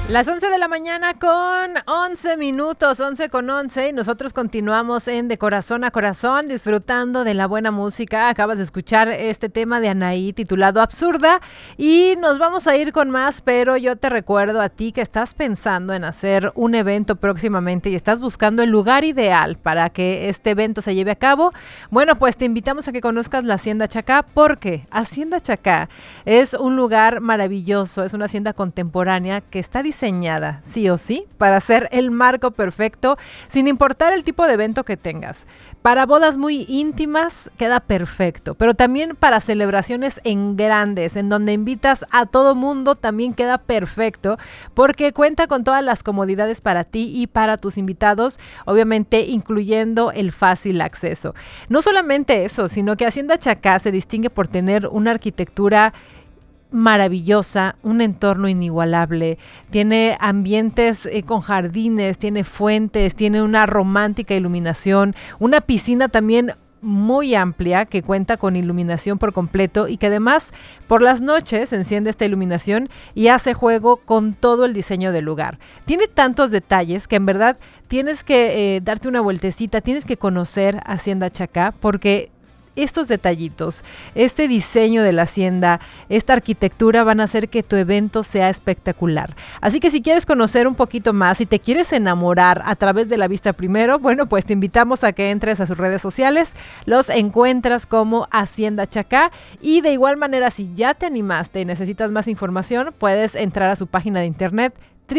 Las 11 de la mañana con 11 minutos, 11 con 11, y nosotros continuamos en De Corazón a Corazón, disfrutando de la buena música. Acabas de escuchar este tema de Anaí titulado Absurda, y nos vamos a ir con más, pero yo te recuerdo a ti que estás pensando en hacer un evento próximamente y estás buscando el lugar ideal para que este evento se lleve a cabo. Bueno, pues te invitamos a que conozcas la Hacienda Chacá, porque Hacienda Chacá es un lugar maravilloso, es una hacienda contemporánea que está diseñada, sí o sí, para ser el marco perfecto, sin importar el tipo de evento que tengas. Para bodas muy íntimas queda perfecto, pero también para celebraciones en grandes, en donde invitas a todo mundo, también queda perfecto, porque cuenta con todas las comodidades para ti y para tus invitados, obviamente incluyendo el fácil acceso. No solamente eso, sino que Hacienda Chacá se distingue por tener una arquitectura maravillosa, un entorno inigualable, tiene ambientes con jardines, tiene fuentes, tiene una romántica iluminación, una piscina también muy amplia que cuenta con iluminación por completo y que además por las noches enciende esta iluminación y hace juego con todo el diseño del lugar. Tiene tantos detalles que en verdad tienes que darte una vueltecita, tienes que conocer Hacienda Chacá, porque estos detallitos, este diseño de la hacienda, esta arquitectura van a hacer que tu evento sea espectacular. Así que si quieres conocer un poquito más, si te quieres enamorar a través de la vista primero, bueno, pues te invitamos a que entres a sus redes sociales. Los encuentras como Hacienda Chacá, y de igual manera, si ya te animaste y necesitas más información, puedes entrar a su página de internet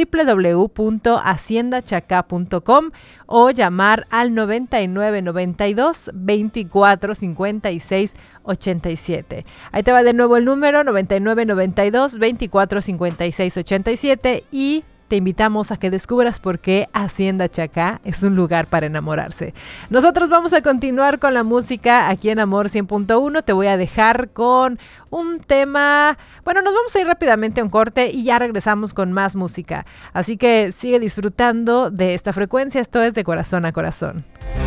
www.haciendachacá.com o llamar al 99 92 24 56 87. Ahí te va de nuevo el número 99 92 24 56 87, y te invitamos a que descubras por qué Hacienda Chacá es un lugar para enamorarse. Nosotros vamos a continuar con la música aquí en Amor 100.1. Te voy a dejar con un tema. Bueno, nos vamos a ir rápidamente a un corte y ya regresamos con más música. Así que sigue disfrutando de esta frecuencia. Esto es De Corazón a Corazón.